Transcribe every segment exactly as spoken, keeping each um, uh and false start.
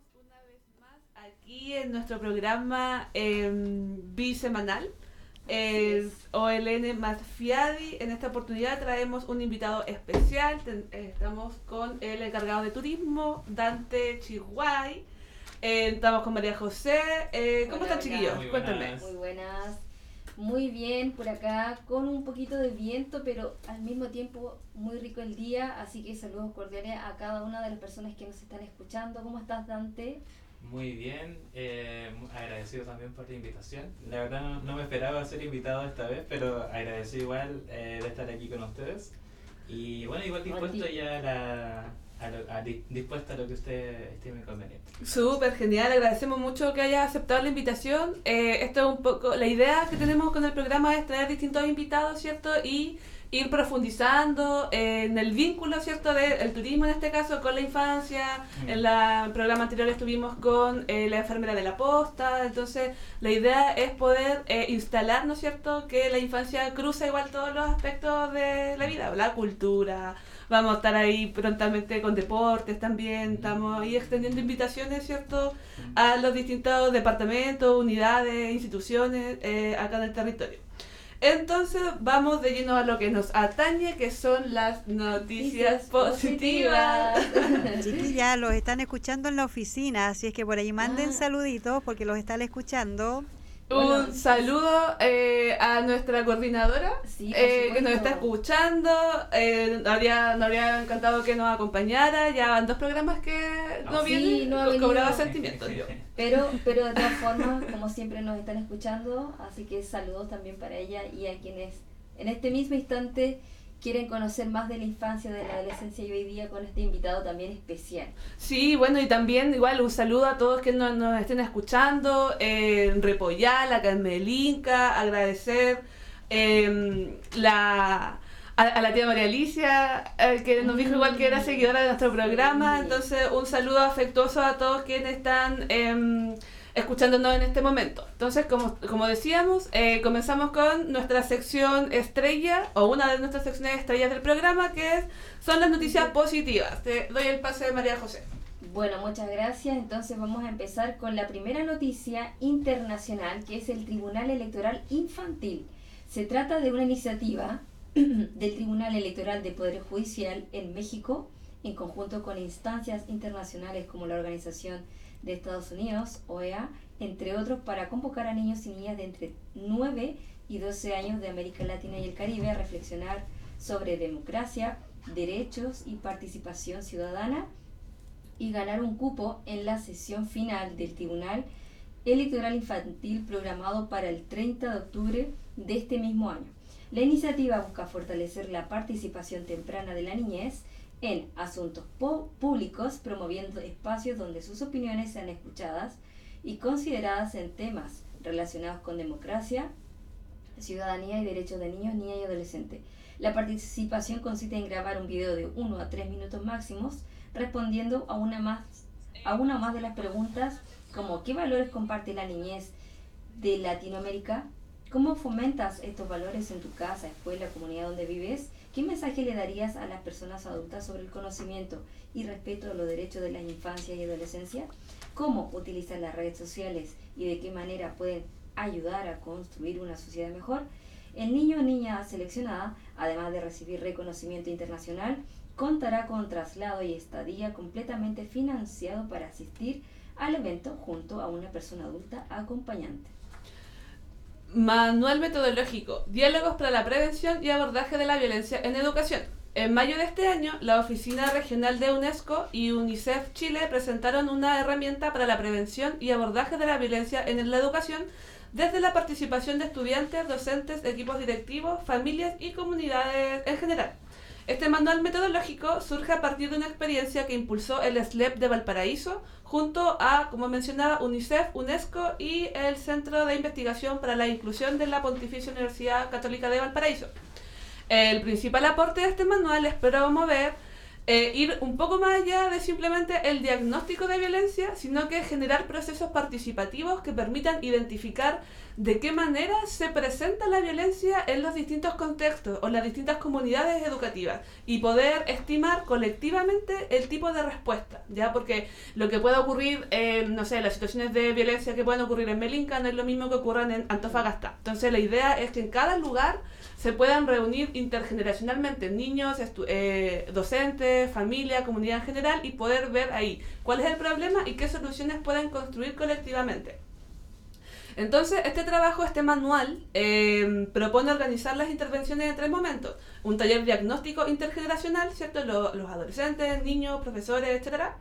una vez más aquí en nuestro programa eh, bisemanal, eh, O L N más FIADI. En esta oportunidad traemos un invitado especial. Ten, eh, estamos con el encargado de turismo, Dante Chihuay. Eh, estamos con María José. Eh, ¿Cómo Hola, están, chiquillos? muy Cuéntenme. buenas. Muy buenas, muy bien por acá, con un poquito de viento, pero al mismo tiempo muy rico el día, así que saludos cordiales a cada una de las personas que nos están escuchando. ¿Cómo estás, Dante? Muy bien, eh, agradecido también por la invitación. La verdad no, no me esperaba ser invitado esta vez, pero agradecido igual eh, de estar aquí con ustedes. Y bueno, igual dispuesto ya a la, a lo, a, dispuesto a lo que usted estime conveniente. Súper genial, agradecemos mucho que hayas aceptado la invitación. Eh, esto es un poco, la idea que tenemos con el programa es traer distintos invitados, ¿cierto? Y ir profundizando eh, en el vínculo, ¿cierto? Del turismo en este caso con la infancia. Mm. En la- el programa anterior estuvimos con eh, la enfermera de la posta. Entonces la idea es poder eh, instalar, ¿no es cierto? Que la infancia cruza igual todos los aspectos de la vida, la cultura. Vamos a estar ahí prontamente con deportes también. Estamos ahí extendiendo invitaciones, ¿cierto? A los distintos departamentos, unidades, instituciones eh, acá en el territorio. Entonces vamos de lleno a lo que nos atañe, que son las noticias, noticias positivas. positivas. Chiquillas, los están escuchando en la oficina, así es que por ahí manden Ah. saluditos porque los están escuchando. Bueno, Un saludo eh, a nuestra coordinadora Sí, por eh, que nos supuesto. está escuchando. Eh, nos, habría, nos habría encantado que nos acompañara. Ya van dos programas que no Sí, vienen, no ha co- venido. cobraba sentimientos yo. Pero, pero de todas formas, como siempre nos están escuchando, así que saludos también para ella y a quienes en este mismo instante quieren conocer más de la infancia, de la adolescencia y hoy día con este invitado también especial. Sí, bueno, y también igual un saludo a todos que nos, nos estén escuchando, eh, en Repollal, acá en Melinca, agradecer eh, la, a, a la tía María Alicia, eh, que nos dijo igual que era seguidora de nuestro programa. Sí. Entonces un saludo afectuoso a todos quienes están eh, escuchándonos en este momento. Entonces, como, como decíamos, eh, comenzamos con nuestra sección estrella, o una de nuestras secciones estrellas del programa, que es, son las noticias positivas. Te doy el pase de María José. Bueno, muchas gracias. Entonces vamos a empezar con la primera noticia internacional, que es el Tribunal Electoral Infantil. Se trata de una iniciativa del Tribunal Electoral de Poder Judicial en México, en conjunto con instancias internacionales como la Organización de Estados Unidos, O E A, entre otros, para convocar a niños y niñas de entre nueve y doce años de América Latina y el Caribe a reflexionar sobre democracia, derechos y participación ciudadana y ganar un cupo en la sesión final del Tribunal Electoral Infantil programado para el treinta de octubre de este mismo año. La iniciativa busca fortalecer la participación temprana de la niñez en asuntos públicos, promoviendo espacios donde sus opiniones sean escuchadas y consideradas en temas relacionados con democracia, ciudadanía y derechos de niños, niñas y adolescentes. La participación consiste en grabar un video de uno a tres minutos máximos, respondiendo a una, más, a una o más de las preguntas como ¿qué valores comparte la niñez de Latinoamérica? ¿Cómo fomentas estos valores en tu casa, escuela, comunidad donde vives? ¿Qué mensaje le darías a las personas adultas sobre el conocimiento y respeto a los derechos de la infancia y adolescencia? ¿Cómo utilizan las redes sociales y de qué manera pueden ayudar a construir una sociedad mejor? El niño o niña seleccionada, además de recibir reconocimiento internacional, contará con traslado y estadía completamente financiado para asistir al evento junto a una persona adulta acompañante. Manual metodológico, diálogos para la prevención y abordaje de la violencia en educación. En mayo de este año, la Oficina Regional de UNESCO y UNICEF Chile presentaron una herramienta para la prevención y abordaje de la violencia en la educación desde la participación de estudiantes, docentes, equipos directivos, familias y comunidades en general. Este manual metodológico surge a partir de una experiencia que impulsó el S L E P de Valparaíso junto a, como mencionaba, UNICEF, UNESCO y el Centro de Investigación para la Inclusión de la Pontificia Universidad Católica de Valparaíso. El principal aporte de este manual es promover eh, ir un poco más allá de simplemente el diagnóstico de violencia, sino que generar procesos participativos que permitan identificar de qué manera se presenta la violencia en los distintos contextos o en las distintas comunidades educativas y poder estimar colectivamente el tipo de respuesta, ¿ya? Porque lo que pueda ocurrir, eh, no sé, las situaciones de violencia que puedan ocurrir en Melinca no es lo mismo que ocurran en Antofagasta. Entonces la idea es que en cada lugar se puedan reunir intergeneracionalmente niños, eh, docentes, familia, comunidad en general y poder ver ahí cuál es el problema y qué soluciones pueden construir colectivamente. Entonces, este trabajo, este manual, eh, propone organizar las intervenciones en tres momentos. Un taller diagnóstico intergeneracional, ¿cierto? Los, los adolescentes, niños, profesores, etcétera.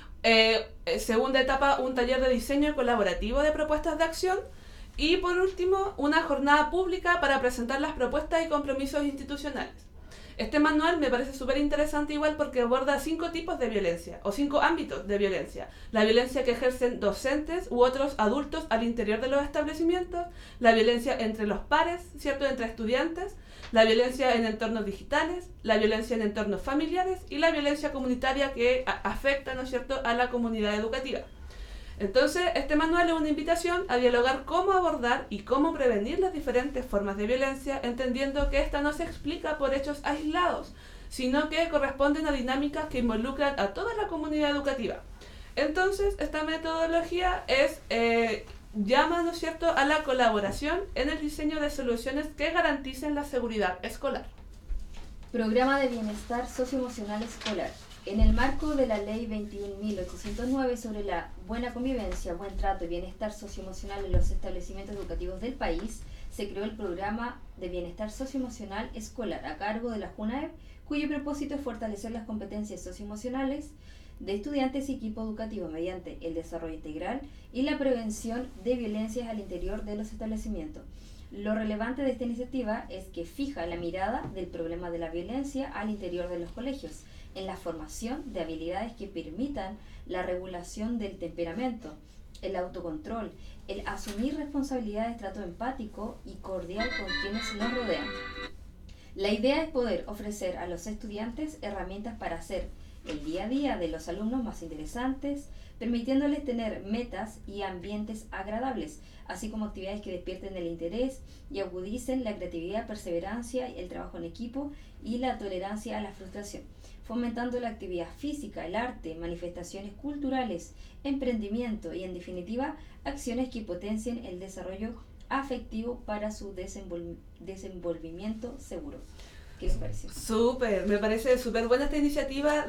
Eh, segunda etapa, un taller de diseño colaborativo de propuestas de acción. Y por último, una jornada pública para presentar las propuestas y compromisos institucionales. Este manual me parece súper interesante igual porque aborda cinco tipos de violencia o cinco ámbitos de violencia. La violencia que ejercen docentes u otros adultos al interior de los establecimientos, la violencia entre los pares, ¿cierto? Entre estudiantes, la violencia en entornos digitales, la violencia en entornos familiares y la violencia comunitaria que a- afecta, ¿no es cierto?, a la comunidad educativa. Entonces, este manual es una invitación a dialogar cómo abordar y cómo prevenir las diferentes formas de violencia, entendiendo que esta no se explica por hechos aislados, sino que corresponden a dinámicas que involucran a toda la comunidad educativa. Entonces, esta metodología es, eh, llama, ¿no es cierto?, a la colaboración en el diseño de soluciones que garanticen la seguridad escolar. Programa de Bienestar Socioemocional Escolar. En el marco de la Ley veintiún mil ochocientos nueve sobre la buena convivencia, buen trato y bienestar socioemocional en los establecimientos educativos del país, se creó el Programa de Bienestar Socioemocional Escolar a cargo de la JUNAEP, cuyo propósito es fortalecer las competencias socioemocionales de estudiantes y equipo educativo mediante el desarrollo integral y la prevención de violencias al interior de los establecimientos. Lo relevante de esta iniciativa es que fija la mirada del problema de la violencia al interior de los colegios, en la formación de habilidades que permitan la regulación del temperamento, el autocontrol, el asumir responsabilidades, trato empático y cordial con quienes nos rodean. La idea es poder ofrecer a los estudiantes herramientas para hacer el día a día de los alumnos más interesantes, permitiéndoles tener metas y ambientes agradables, así como actividades que despierten el interés y agudicen la creatividad, perseverancia, el trabajo en equipo y la tolerancia a la frustración, fomentando la actividad física, el arte, manifestaciones culturales, emprendimiento y, en definitiva, acciones que potencien el desarrollo afectivo para su desenvol- desenvolvimiento seguro. ¿Qué les parece? Súper, me parece súper buena esta iniciativa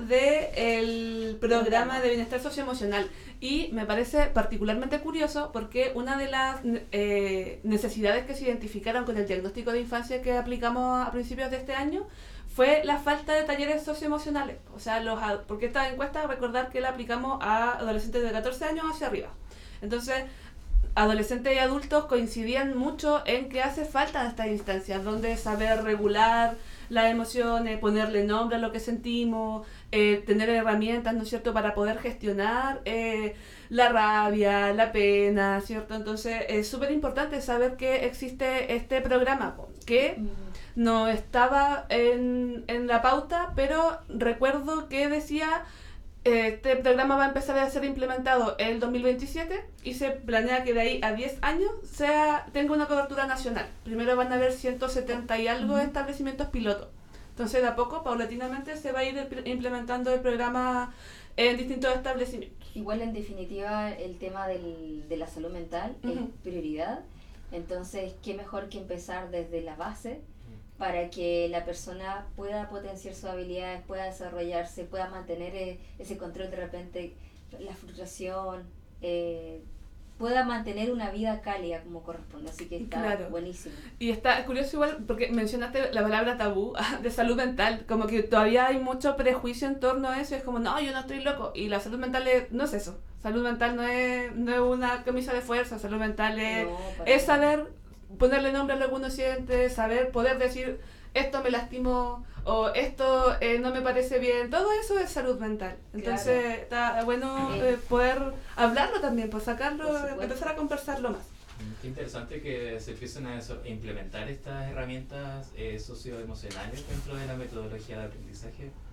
del programa de bienestar socioemocional y me parece particularmente curioso porque una de las eh, necesidades que se identificaron con el diagnóstico de infancia que aplicamos a principios de este año fue la falta de talleres socioemocionales. O sea, los, porque esta encuesta, recordar que la aplicamos a adolescentes de catorce años hacia arriba. Entonces, adolescentes y adultos coincidían mucho en que hace falta estas instancias donde saber regular las emociones, ponerle nombre a lo que sentimos, eh, tener herramientas, ¿no es cierto?, para poder gestionar eh, la rabia, la pena, ¿cierto? Entonces es súper importante saber que existe este programa, que no estaba en, en la pauta, pero recuerdo que decía este programa va a empezar a ser implementado el dos mil veintisiete y se planea que de ahí a diez años sea, tenga una cobertura nacional. Primero van a haber ciento setenta y algo establecimientos pilotos. Entonces de a poco, paulatinamente, se va a ir implementando el programa en distintos establecimientos. Igual, en definitiva, el tema del, de la salud mental uh-huh. es prioridad. Entonces, qué mejor que empezar desde la base para que la persona pueda potenciar sus habilidades, pueda desarrollarse, pueda mantener eh, ese control de repente, la frustración, eh, pueda mantener una vida cálida como corresponde. Así que está claro. Buenísimo. Y está curioso igual porque mencionaste la palabra tabú de salud mental, como que todavía hay mucho prejuicio en torno a eso, es como, no, yo no estoy loco, y la salud mental es, no es eso, salud mental no es, no es una camisa de fuerza, salud mental es, no, es saber ponerle nombre a lo que uno siente, saber poder decir esto me lastimó o esto eh, no me parece bien, todo eso es salud mental. Entonces claro. Está bueno eh, poder hablarlo también, pues sacarlo, empezar a conversarlo más. Qué interesante que se empiecen a eso, implementar estas herramientas eh, socioemocionales dentro de la metodología de aprendizaje.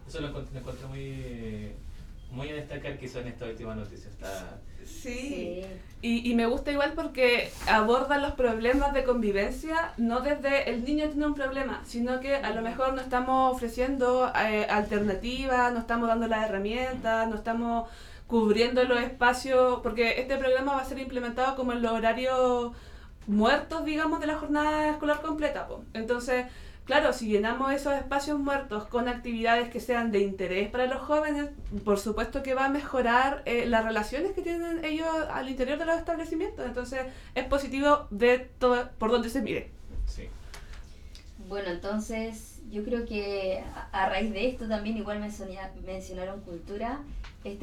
eso lo encontré, lo encontré muy, muy a destacar quizá en esta última noticia. Está, Sí, Sí. Y, y me gusta igual porque aborda los problemas de convivencia no desde el niño tiene un problema, sino que a lo mejor no estamos ofreciendo eh, alternativas, no estamos dando las herramientas, no estamos cubriendo los espacios, porque este programa va a ser implementado como en los horarios muertos, digamos, de la jornada escolar completa, po. Entonces, claro, si llenamos esos espacios muertos con actividades que sean de interés para los jóvenes, por supuesto que va a mejorar eh, las relaciones que tienen ellos al interior de los establecimientos. Entonces, es positivo de todo, por donde se mire. sí. Bueno, entonces yo creo que a, a raíz de esto también igual menciona- mencionaron cultura.